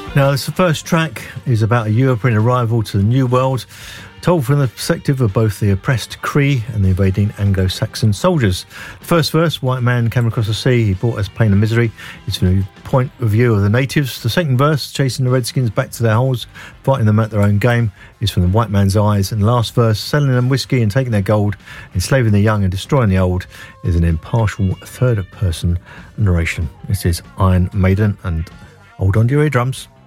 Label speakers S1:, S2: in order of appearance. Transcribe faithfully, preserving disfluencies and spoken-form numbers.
S1: Now, this the first track is about a European arrival to the New World, told from the perspective of both the oppressed Cree and the invading Anglo-Saxon soldiers. The first verse, white man came across the sea, he brought us pain and misery, is from the point of view of the natives. The second verse, chasing the Redskins back to their holes, fighting them at their own game, is from the white man's eyes. And the last verse, selling them whiskey and taking their gold, enslaving the young and destroying the old, is an impartial third-person narration. This is Iron Maiden, and hold on to your eardrums.